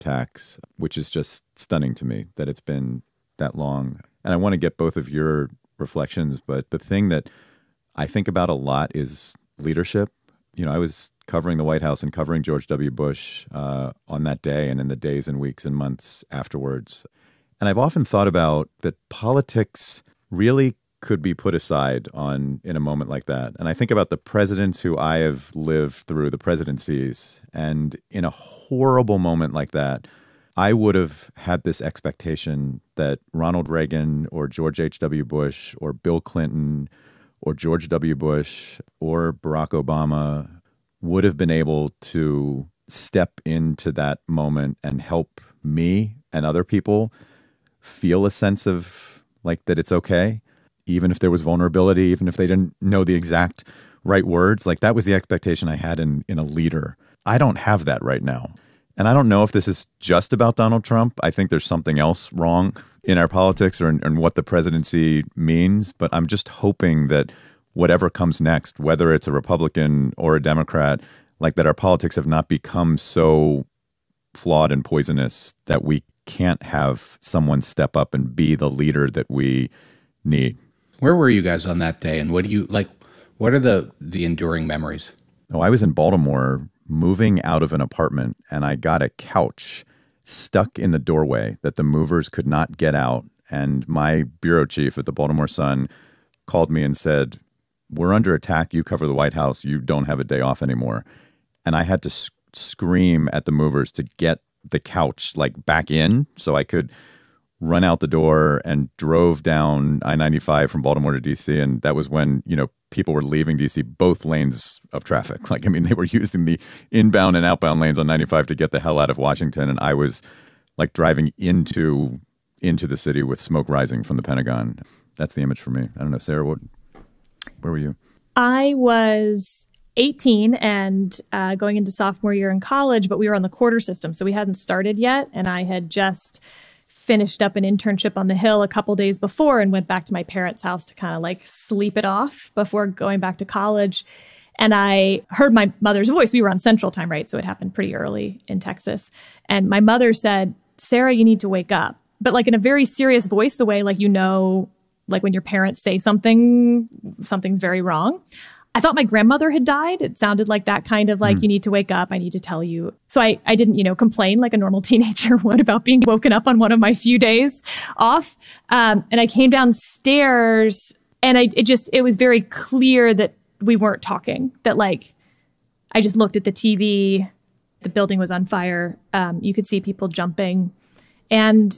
attacks, which is just stunning to me that it's been that long. And I want to get both of your reflections, but the thing that I think about a lot is leadership. You know, I was covering the White House and covering George W. Bush on that day and in the days and weeks and months afterwards. And I've often thought about that politics really could be put aside in a moment like that. And I think about the presidents who I have lived through, the presidencies, and in a horrible moment like that, I would have had this expectation that Ronald Reagan or George H.W. Bush or Bill Clinton or George W. Bush or Barack Obama would have been able to step into that moment and help me and other people feel a sense of like that it's okay, even if there was vulnerability, even if they didn't know the exact right words. Like that was the expectation I had in a leader. I don't have that right now. And I don't know if this is just about Donald Trump. I think there's something else wrong in our politics or in what the presidency means. But I'm just hoping that whatever comes next, whether it's a Republican or a Democrat, like that our politics have not become so flawed and poisonous that we can't have someone step up and be the leader that we need. Where were you guys on that day? And what do you like? What are the enduring memories? Oh, I was in Baltimore moving out of an apartment, and I got a couch stuck in the doorway that the movers could not get out. And my bureau chief at the Baltimore Sun called me and said, "We're under attack. You cover the White House. You don't have a day off anymore." And I had to scream at the movers to get the couch like back in so I could run out the door, and drove down I-95 from Baltimore to D.C. And that was when, you know, people were leaving D.C. both lanes of traffic. Like, I mean, they were using the inbound and outbound lanes on 95 to get the hell out of Washington. And I was like driving into the city with smoke rising from the Pentagon. That's the image for me. I don't know, Sarah, where were you? I was 18 and going into sophomore year in college, but we were on the quarter system, so we hadn't started yet. And I had just finished up an internship on the Hill a couple days before and went back to my parents' house to kind of like sleep it off before going back to college. And I heard my mother's voice. We were on Central Time, right? So it happened pretty early in Texas. And my mother said, "Sarah, you need to wake up." But like in a very serious voice, the way like, you know, like when your parents say something's very wrong. I thought my grandmother had died. It sounded like that kind of like, you need to wake up. I need to tell you. So I didn't, you know, complain like a normal teenager would about being woken up on one of my few days off. And I came downstairs and it was very clear that we weren't talking, that like, I just looked at the TV. The building was on fire. You could see people jumping. And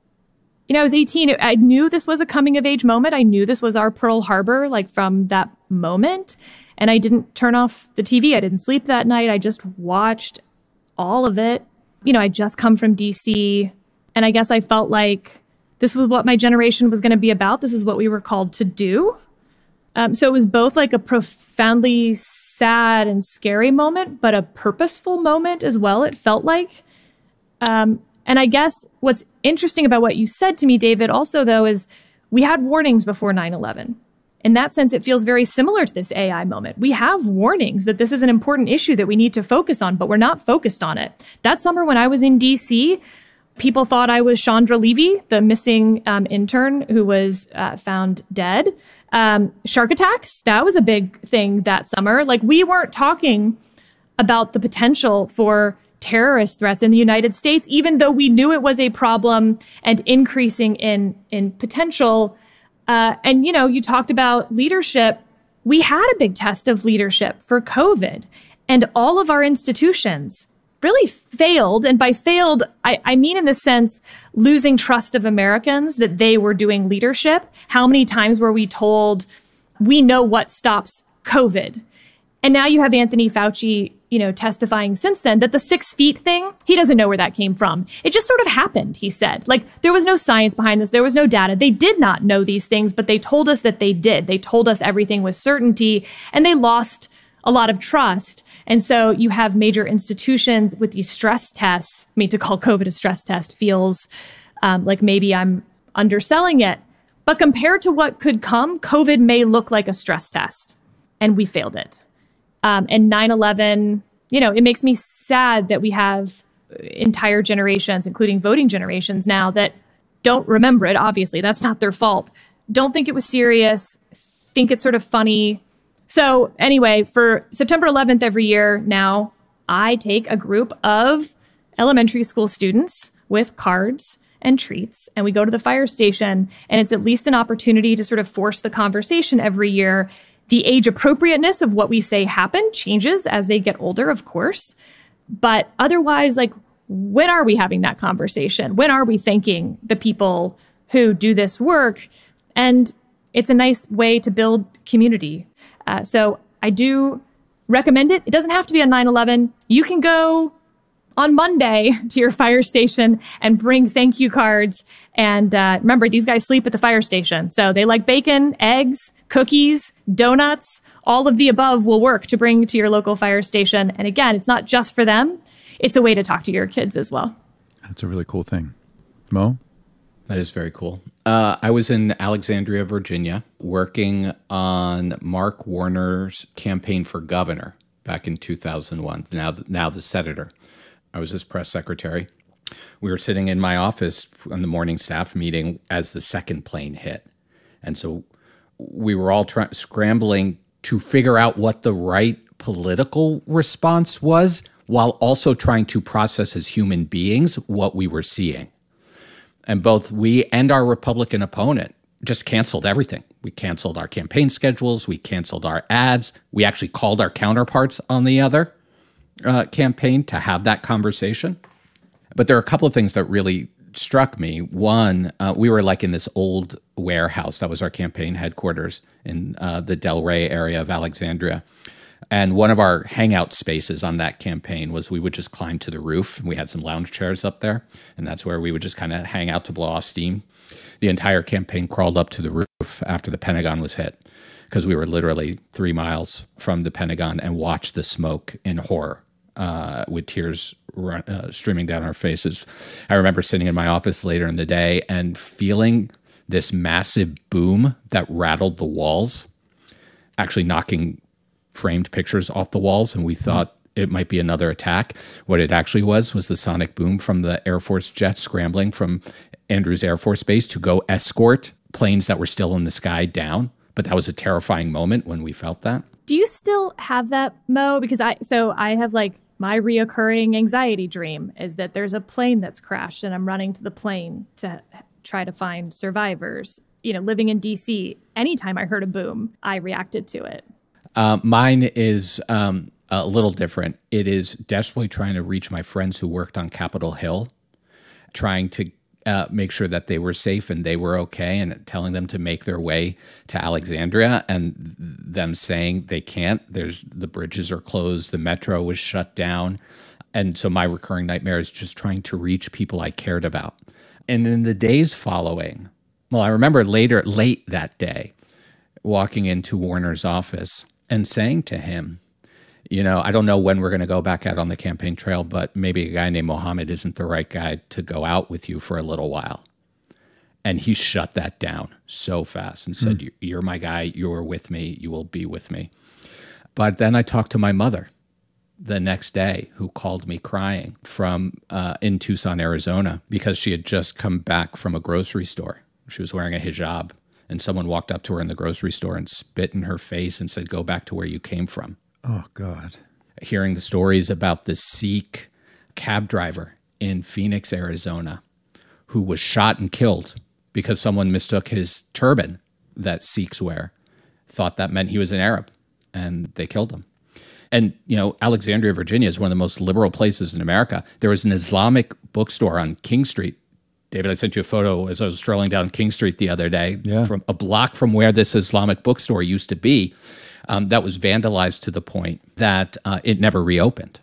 you know, I was 18. I knew this was a coming of age moment. I knew this was our Pearl Harbor, like from that moment. And I didn't turn off the TV. I didn't sleep that night. I just watched all of it. You know, I just come from DC. And I guess I felt like this was what my generation was going to be about. This is what we were called to do. So it was both like a profoundly sad and scary moment, but a purposeful moment as well, it felt like. And I guess what's interesting about what you said to me, David, also, though, is we had warnings before 9/11. In that sense, it feels very similar to this AI moment. We have warnings that this is an important issue that we need to focus on, but we're not focused on it. That summer when I was in D.C., people thought I was Chandra Levy, the missing intern who was found dead. Shark attacks, that was a big thing that summer. Like, we weren't talking about the potential for terrorist threats in the United States, even though we knew it was a problem and increasing in potential. And, you know, you talked about leadership. We had a big test of leadership for COVID, and all of our institutions really failed. And by failed, I mean in the sense losing trust of Americans that they were doing leadership. How many times were we told, we know what stops COVID? And now you have Anthony Fauci, you know, testifying since then that the 6 feet thing, he doesn't know where that came from. It just sort of happened, he said. Like, there was no science behind this. There was no data. They did not know these things, but they told us that they did. They told us everything with certainty, and they lost a lot of trust. And so you have major institutions with these stress tests. I mean, to call COVID a stress test feels like maybe I'm underselling it. But compared to what could come, COVID may look like a stress test, and we failed it. And 9/11, you know, it makes me sad that we have entire generations, including voting generations now, that don't remember it. Obviously, that's not their fault. Don't think it was serious, think it's sort of funny. So anyway, for September 11th every year now, I take a group of elementary school students with cards and treats, and we go to the fire station, and it's at least an opportunity to sort of force the conversation every year. The age appropriateness of what we say happen changes as they get older, of course. But otherwise, like, when are we having that conversation? When are we thanking the people who do this work? And it's a nice way to build community. So I do recommend it. It doesn't have to be on 9/11. You can go on Monday to your fire station and bring thank you cards. And remember, these guys sleep at the fire station. So they like bacon, eggs, cookies, donuts. All of the above will work to bring to your local fire station. And again, it's not just for them. It's a way to talk to your kids as well. That's a really cool thing. Mo? That is very cool. I was in Alexandria, Virginia, working on Mark Warner's campaign for governor back in 2001, now the senator. I was his press secretary. We were sitting in my office on the morning staff meeting as the second plane hit. And so we were all scrambling to figure out what the right political response was, while also trying to process as human beings what we were seeing. And both we and our Republican opponent just canceled everything. We canceled our campaign schedules. We canceled our ads. We actually called our counterparts on the other campaign to have that conversation. But there are a couple of things that really struck me. One, we were like in this old warehouse. That was our campaign headquarters in the Del Rey area of Alexandria. And one of our hangout spaces on that campaign was we would just climb to the roof. We had some lounge chairs up there, and that's where we would just kind of hang out to blow off steam. The entire campaign crawled up to the roof after the Pentagon was hit, because we were literally 3 miles from the Pentagon and watched the smoke in horror with tears streaming down our faces. I remember sitting in my office later in the day and feeling this massive boom that rattled the walls, actually knocking framed pictures off the walls, and we thought it might be another attack. What it actually was the sonic boom from the Air Force jets scrambling from Andrews Air Force Base to go escort planes that were still in the sky down. But that was a terrifying moment when we felt that. Do you still have that, Mo? Because I have like my reoccurring anxiety dream is that there's a plane that's crashed and I'm running to the plane to try to find survivors. You know, living in DC, anytime I heard a boom, I reacted to it. Mine is a little different. It is desperately trying to reach my friends who worked on Capitol Hill, trying to make sure that they were safe and they were okay, and telling them to make their way to Alexandria, and them saying they can't. The bridges are closed, the metro was shut down. And so my recurring nightmare is just trying to reach people I cared about. And in the days following, well, I remember late that day, walking into Warner's office and saying to him, you know, I don't know when we're going to go back out on the campaign trail, but maybe a guy named Mohammed isn't the right guy to go out with you for a little while. And he shut that down so fast and said, you're my guy. You're with me. You will be with me. But then I talked to my mother the next day, who called me crying from in Tucson, Arizona, because she had just come back from a grocery store. She was wearing a hijab, and someone walked up to her in the grocery store and spit in her face and said, "Go back to where you came from." Oh, God. Hearing the stories about the Sikh cab driver in Phoenix, Arizona, who was shot and killed because someone mistook his turban that Sikhs wear, thought that meant he was an Arab, and they killed him. And, you know, Alexandria, Virginia is one of the most liberal places in America. There was an Islamic bookstore on King Street. David, I sent you a photo as I was strolling down King Street the other day, from a block from where this Islamic bookstore used to be, that was vandalized to the point that it never reopened.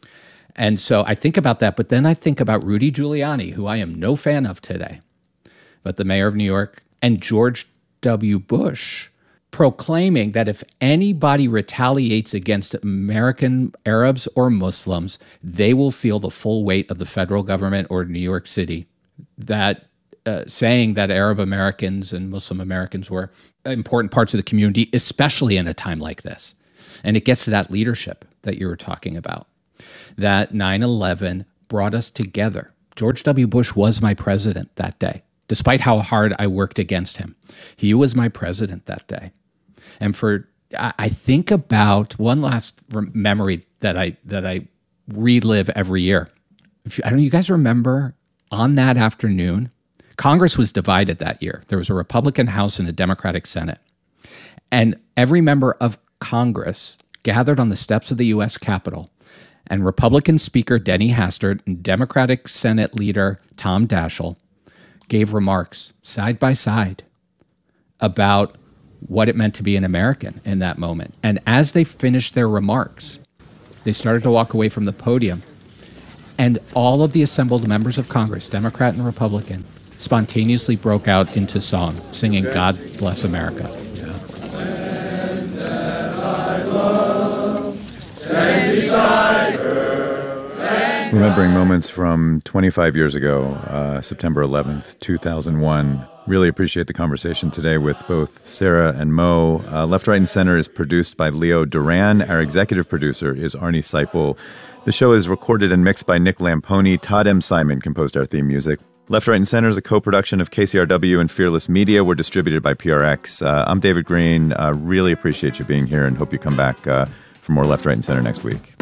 And so I think about that, but then I think about Rudy Giuliani, who I am no fan of today, but the mayor of New York, and George W. Bush proclaiming that if anybody retaliates against American Arabs or Muslims, they will feel the full weight of the federal government or New York City. That saying that Arab Americans and Muslim Americans were important parts of the community, especially in a time like this. And it gets to that leadership that you were talking about. That 9/11 brought us together. George W. Bush was my president that day, despite how hard I worked against him. He was my president that day. And I think about one last memory that I relive every year. I don't know, you guys remember on that afternoon, Congress was divided that year. There was a Republican House and a Democratic Senate. And every member of Congress gathered on the steps of the U.S. Capitol, and Republican Speaker Denny Hastert and Democratic Senate Leader Tom Daschle gave remarks side by side about what it meant to be an American in that moment. And as they finished their remarks, they started to walk away from the podium, and all of the assembled members of Congress, Democrat and Republican, spontaneously broke out into song, singing God Bless America. Remembering moments from 25 years ago, September 11th, 2001. Really appreciate the conversation today with both Sarah and Mo. Left, Right, and Center is produced by Leo Duran. Our executive producer is Arnie Seipel. The show is recorded and mixed by Nick Lamponi. Todd M. Simon composed our theme music. Left, Right, and Center is a co-production of KCRW and Fearless Media. We're distributed by PRX. I'm David Green. Really appreciate you being here and hope you come back for more Left, Right, and Center next week.